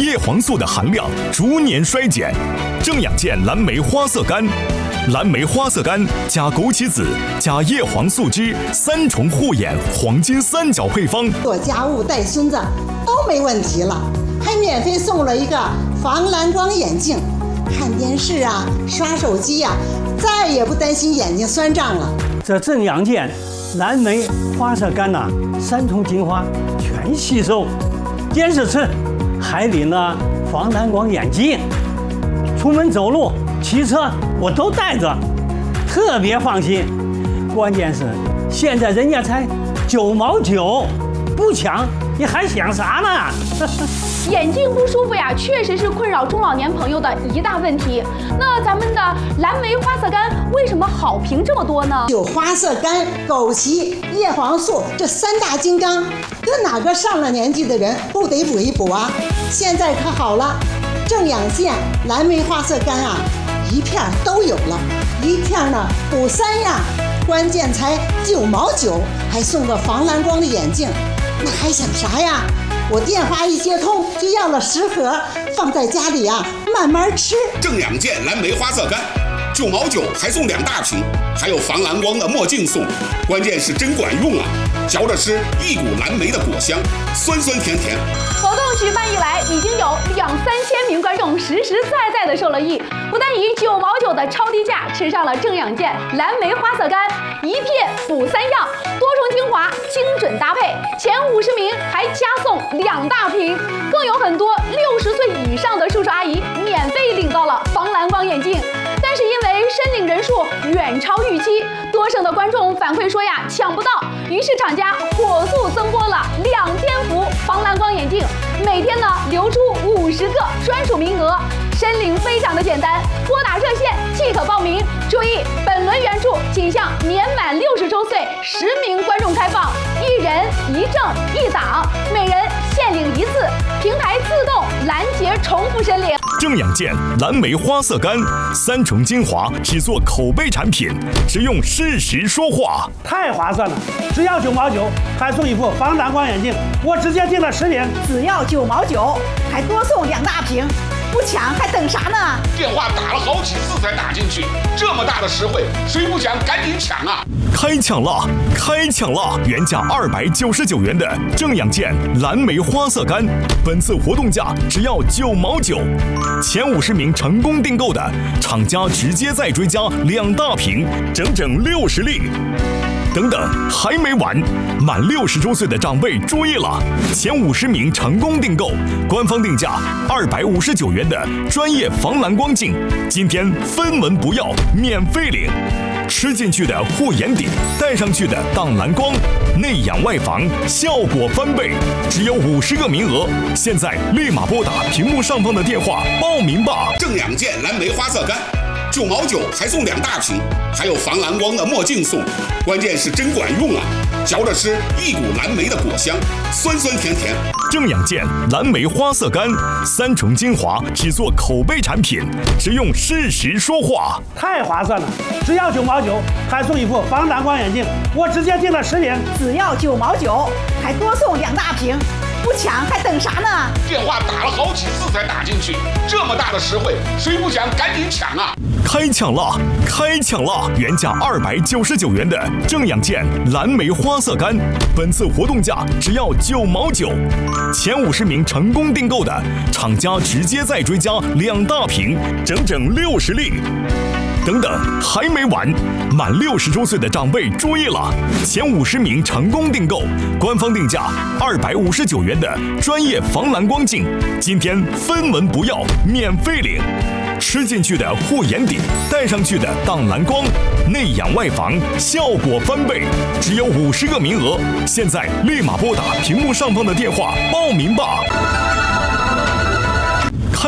叶黄素的含量逐年衰减。正养健蓝莓花色干，蓝莓花色干加枸杞子加叶黄素汁3重护眼黄金3角配方， 做家务带孙子都没问题了，还免费送了一个防蓝光眼镜，看电视啊、刷手机啊，再也不担心眼睛酸胀了。 这正养健蓝莓花色干呐，3重精华全吸收，坚持吃，还领了防蓝光眼镜。出门走路、骑车我都带着，特别放心。关键是现在人家才9毛9，不抢你还想啥呢？ 眼睛不舒服呀，确实是困扰中老年朋友的一大问题。那咱们的蓝莓花色干为什么好评这么多呢？ 有花色干、枸杞、叶黄素这3大金刚，跟哪个上了年纪的人不得补一补啊？现在可好了，正养健蓝莓花色干啊，一片都有了，一片呢补3样，关键才9毛9，还送个防蓝光的眼镜，那还想啥呀？我电话一接通就要了10盒，放在家里啊慢慢吃。 正养健蓝莓花色干，9毛9还送2大瓶，还有防蓝光的墨镜送，关键是真管用啊！嚼着吃一股蓝莓的果香，酸酸甜甜。 活动举办以来，已经有2、3千名观众实实在在的受了益，不但以9毛9的超低价吃上了正养健蓝莓花色干，一片补3样，多重精华精准搭配，前50名还加送2大瓶，更有很多60岁以上的叔叔阿姨免费领到了防蓝光眼镜。但是因为申领人数远超预期，多省的观众反馈说呀抢不到，于是厂家火速增拨了2000副防蓝光眼镜，每天呢留出50个专属名额。申领非常的简单，拨打热线即可报名。注意，本轮援助仅向年满60周岁10名观众开放，1人1证1档，每人限领1次，平台自动拦截重复申领。 正养健蓝莓花色干3重精华，只做口碑产品，只用事实说话， 太划算了！只要9毛9，还送一副防蓝光眼镜，我直接订了10瓶， 只要9毛9，还多送2大瓶。不抢还等啥呢？ 电话打了好几次才打进去，这么大的实惠，谁不想赶紧抢啊！ 开抢了，开抢了！原价299元的正养健蓝莓花色干，本次活动价只要9毛9，前50名成功订购的，厂家直接再追加2大瓶，整整60粒。等等，还没完！满60周岁的长辈注意了，前50名成功订购，官方定价259元的专业防蓝光镜，今天分文不要，免费领。吃进去的护眼底，戴上去的挡蓝光，内养外防，效果翻倍。只有50个名额，现在立马拨打屏幕上方的电话报名吧！ 正养健蓝莓花色干，9毛9还送2大瓶，还有防蓝光的墨镜送，关键是真管用啊！嚼着吃一股蓝莓的果香，酸酸甜甜。 正养健蓝莓花色干3重精华，只做口碑产品，只用事实说话， 太划算了！只要9毛9，还送一副防蓝光眼镜，我直接订了10瓶， 只要9毛9，还多送2大瓶。不抢还等啥呢？ 电话打了好几次才打进去，这么大的实惠，谁不想赶紧抢啊！ 开抢了，开抢了！原价299元的正养健蓝莓花色干，本次活动价只要9毛9，前50名成功订购的，厂家直接再追加2大瓶，整整60粒。等等，还没完！满60周岁的长辈注意了，前50名成功订购，官方定价259元的专业防蓝光镜，今天分文不要，免费领。吃进去的护眼底，戴上去的挡蓝光，内养外防，效果翻倍。只有50个名额，现在立马拨打屏幕上方的电话报名吧！开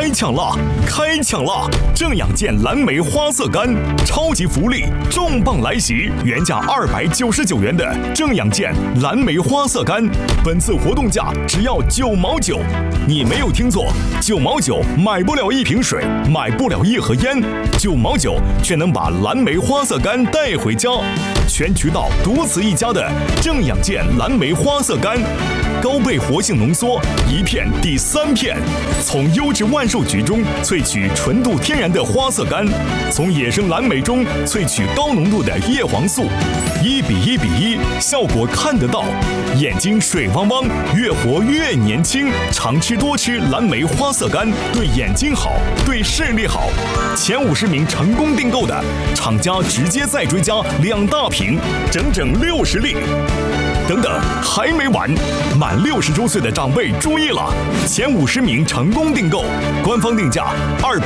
开抢了！开抢了！正氧健蓝莓花色干超级福利重磅来袭，原价299元的正氧健蓝莓花色干，本次活动价只要9毛9。你没有听错，9毛9买不了一瓶水，买不了一盒烟，9毛9却能把蓝莓花色干带回家。全渠道独此一家的正氧健蓝莓花色干，高倍活性浓缩，1片抵3片，从优质万寿菊中萃取纯度天然的花色苷，从野生蓝莓中萃取高浓度的叶黄素，1比1比1，效果看得到，眼睛水汪汪，越活越年轻。常吃多吃蓝莓花色苷，对眼睛好，对视力好。前50名成功订购的，厂家直接再追加2大瓶，整整60粒。等等，还没完！满60周岁的长辈注意了，前50名成功订购，官方定价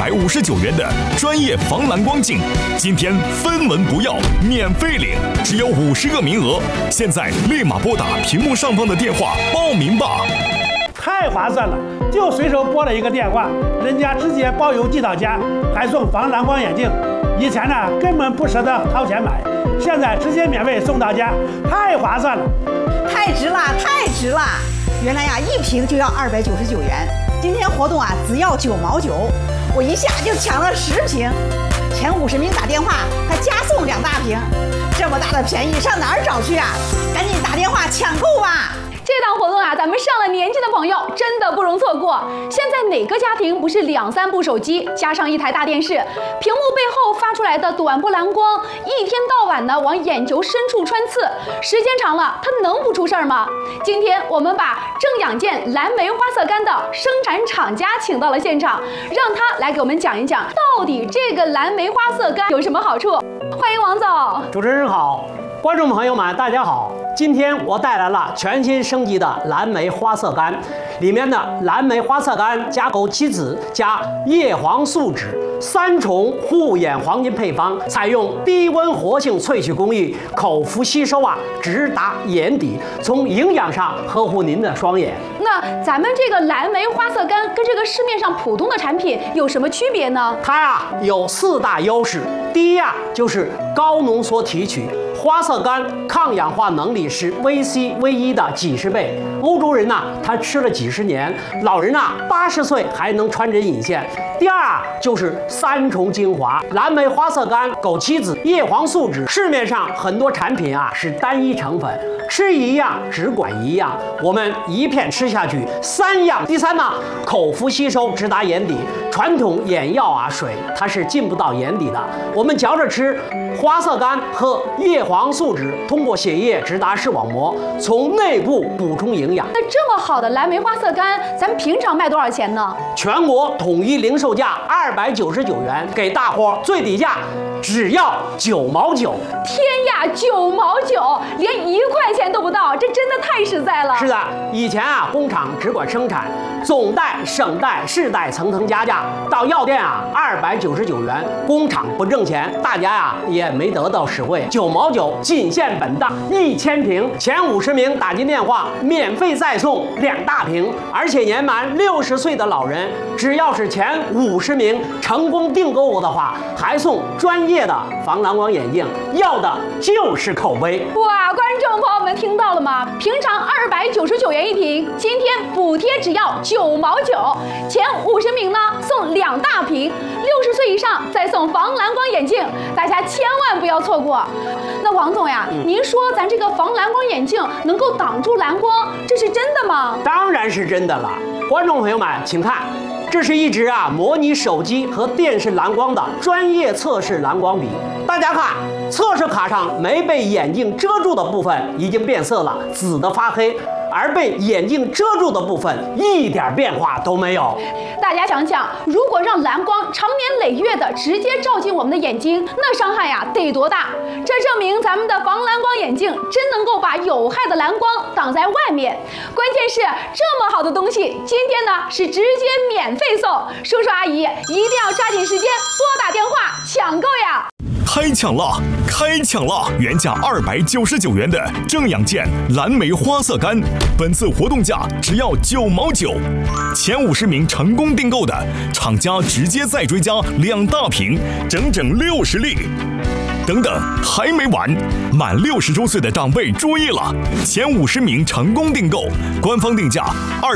259元的专业防蓝光镜，今天分文不要，免费领，只有50个名额，现在立马拨打屏幕上方的电话报名吧！ 太划算了，就随手拨了一个电话，人家直接包邮寄到家，还送防蓝光眼镜。以前呢根本不舍得掏钱买，现在直接免费送到家，太划算了， 太值了，太值了！原来呀，1瓶就要299元，今天活动啊只要9毛9，我一下就抢了10瓶，前50名打电话还加送2大瓶，这么大的便宜上哪儿找去啊？赶紧打电话抢购吧！ 这档活动啊，咱们上了年纪的朋友真的不容错过。现在哪个家庭不是2、3部手机加上1台大电视，屏幕背后发出来的短波蓝光，一天到晚的往眼球深处穿刺，时间长了，它能不出事儿吗？今天我们把正氧健蓝莓花色苷的生产厂家请到了现场，让他来给我们讲一讲，到底这个蓝莓花色苷有什么好处。欢迎王总。 主持人好，观众朋友们大家好。今天我带来了全新升级的蓝莓花色苷，里面的蓝莓花色苷加枸杞子加叶黄素酯3重护眼黄金配方，采用低温活性萃取工艺，口服吸收直达眼底，从营养上呵护您的双眼。 那咱们这个蓝莓花色苷跟这个市面上普通的产品有什么区别呢？ 它有4大优势。第一就是高浓缩提取，花色苷抗氧化能力是VC、V1的几十倍。欧洲人他吃了几十年，老人80岁还能穿针引线。第二就是3重精华，蓝莓花色苷、枸杞子、叶黄素酯。市面上很多产品是单一成分，吃一样只管一样，我们一片吃下去3样。第三口服吸收直达眼底，传统眼药水它是进不到眼底的，我们嚼着吃，花色苷和叶黄素酯通过血液直达视网膜，从内部补充营养。 那这么好的蓝莓花色苷，咱们平常卖多少钱呢？ 全国统一零售价299元，给大伙最低价只要9毛9。 天呀，9毛9，连1块钱都不到，这真的太实在了。 是的，以前工厂只管生产，总代、省代、市代层层加价，到药店299元，工厂不挣钱，大家也没得到实惠。9毛9，仅限本档1000瓶，前50名打进电话，免费再送2大瓶，而且年满60岁的老人，只要是前50名成功订购的话，还送专业的防蓝光眼镜，要的就是口碑。 哇，观众朋友们听到了吗？平常299元1瓶，今天补贴只要9毛9，前50名送2大瓶，60岁以上再送防蓝光眼镜，大家千万不要错过。那王总呀，您说咱这个防蓝光眼镜能够挡住蓝光，这是真的吗？ 当然是真的了。观众朋友们请看，这是一支模拟手机和电视蓝光的专业测试蓝光笔。大家看，测试卡上没被眼镜遮住的部分已经变色了，紫的发黑，而被眼镜遮住的部分一点变化都没有。 大家想想，如果让蓝光长年累月的直接照进我们的眼睛，那伤害得多大？这证明咱们的防蓝光眼镜真能够把有害的蓝光挡在外面。关键是这么好的东西，今天是直接免费送，叔叔阿姨一定要抓紧时间拨打电话抢购呀！ 开抢了！开抢了！原价299元的正阳健蓝莓花色干，本次活动价只要9毛9。前50名成功订购的，厂家直接再追加2大瓶，整整60粒。等等，还没完！满60周岁的长辈注意了，前50名成功订购，官方定价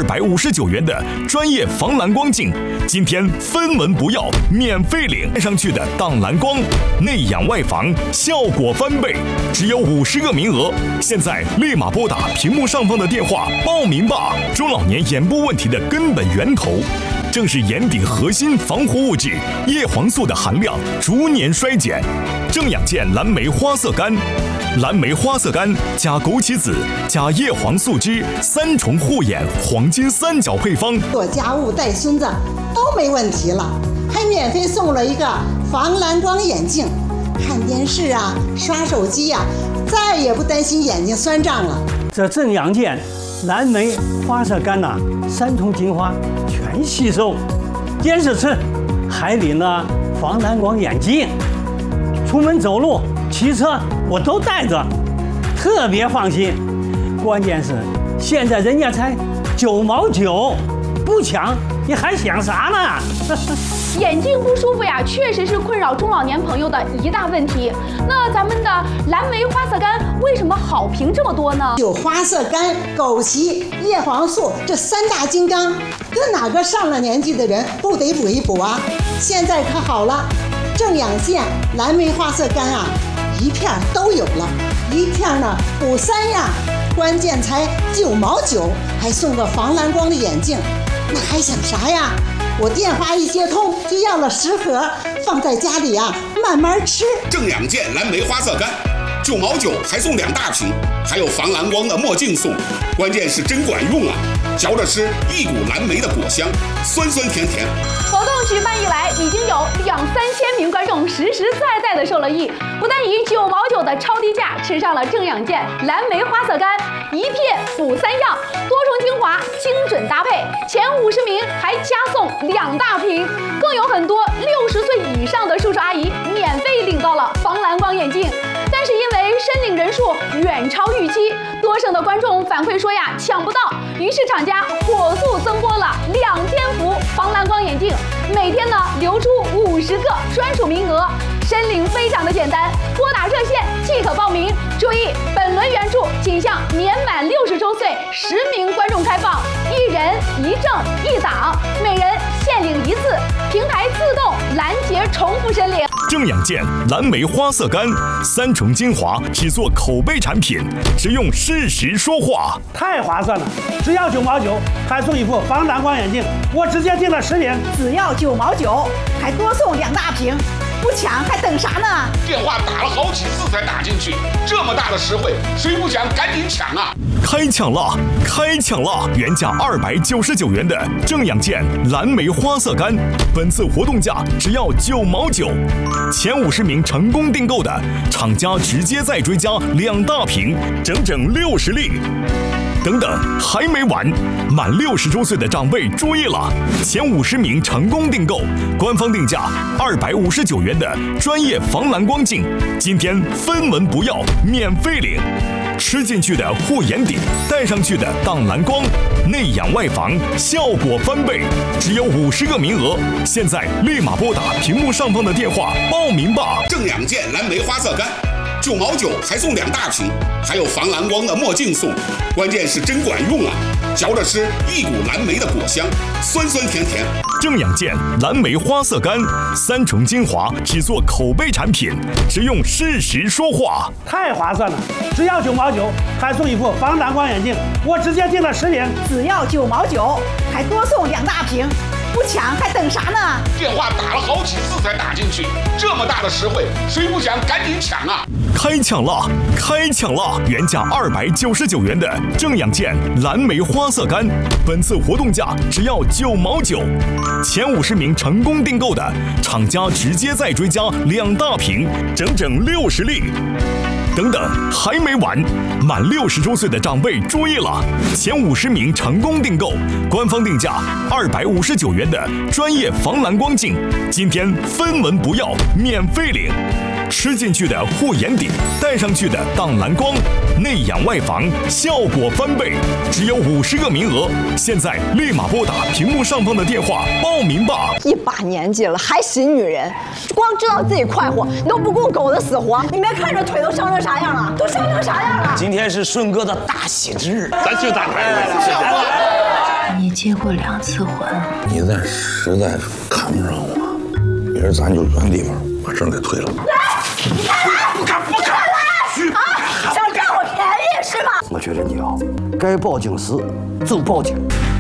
259元的专业防蓝光镜，今天分文不要，免费领。戴上去的挡蓝光，内养外防，效果翻倍，只有50个名额。现在立马拨打屏幕上方的电话报名吧！中老年眼部问题的根本源头，正是眼底核心防护物质叶黄素的含量逐年衰减。正阳健蓝莓花色干，蓝莓花色干加枸杞子加叶黄素汁3重护眼黄金3角配方， 做家务带孙子都没问题了，还免费送了一个防蓝光眼镜，看电视啊、刷手机啊，再也不担心眼睛酸胀了。 这正阳健蓝莓花色干呐，3重精华全吸收，坚持吃，还领了防蓝光眼镜。出门走路、骑车我都带着，特别放心。关键是现在人家才9毛9，不抢你还想啥呢？ 眼睛不舒服呀，确实是困扰中老年朋友的一大问题。那咱们的蓝莓花色干为什么好评这么多呢？ 有花色干、枸杞、叶黄素这3大金刚，跟哪个上了年纪的人不得补一补啊？现在可好了，正阳健蓝莓花色干啊，一片都有了，一片呢补3样，关键才9毛9，还送个防蓝光的眼镜，那还想啥呀？我电话一接通就要了10盒，放在家里啊慢慢吃。 正阳健蓝莓花色干，9毛9还送2大瓶，还有防蓝光的墨镜送，关键是真管用啊！嚼着吃一股蓝莓的果香，酸酸甜甜。 活动举办以来，已经有2、3千名观众实实在在的受了益，不但以9毛9的超低价吃上了正阳健蓝莓花色干，一片补3样，多重精华精准搭配，前50名还加送2大瓶，更有很多60岁以上的叔叔阿姨免费领到了防蓝光眼镜。但是因为申领人数远超预期，多省的观众反馈说呀抢不到，于是厂家火速增拨了2000副防蓝光眼镜，每天呢留出50个专属名额。申领非常的简单，拨打热线即可报名。注意，本轮援助仅向年满60周岁10名观众开放，1人1证1档，每人限领1次，平台自动拦截重复申领。 正阳健蓝莓花色干3重精华，只做口碑产品，只用事实说话。 太划算了，只要9毛9，还送一副防蓝光眼镜，我直接订了10瓶， 只要9毛9，还多送2大瓶。不抢还等啥呢？ 电话打了好几次才打进去，这么大的实惠，谁不想赶紧抢啊！ 开抢了！开抢了！原价299元的正阳健蓝莓花色干，本次活动价只要9毛9。前50名成功订购的，厂家直接再追加2大瓶，整整60粒。等等，还没完！满60周岁的长辈注意了，前50名成功订购，官方定价259元的专业防蓝光镜，今天分文不要，免费领。吃进去的护眼底，戴上去的挡蓝光，内养外防，效果翻倍，只有50个名额。现在立马拨打屏幕上方的电话报名吧！ 正阳健蓝莓花色干，9毛9还送2大瓶，还有防蓝光的墨镜送，关键是真管用啊！嚼着吃一股蓝莓的果香，酸酸甜甜。 正阳健蓝莓花色干3重精华，只做口碑产品，只用事实说话。 太划算了，只要9毛9，还送一副防蓝光眼镜，我直接订了10瓶， 只要9毛9，还多送2大瓶。不抢还等啥呢？ 电话打了好几次才打进去，这么大的实惠，谁不想赶紧抢啊！ 开抢了！开抢了！原价299元的正阳健蓝莓花色干，本次活动价只要9毛9。前50名成功订购的，厂家直接再追加2大瓶，整整60粒。等等，还没完！满60周岁的长辈注意了，前50名成功订购，官方定价259元的专业防蓝光镜，今天分文不要，免费领。 吃进去的护眼底，戴上去的当蓝光，内养外防，效果翻倍。只有50个名额，现在立马拨打屏幕上方的电话报名吧！ 一把年纪了还洗女人，光知道自己快活，你都不顾狗的死活。你没看这腿都伤成啥样了？都伤成啥样了？ 今天是顺哥的大喜之日， 咱去打牌。 你结过2次婚， 你再实在是看不上我，明儿咱就原地方把证给退了。 你看他，不看啊！想占我便宜是吗？ 我觉得你该报警时就报警。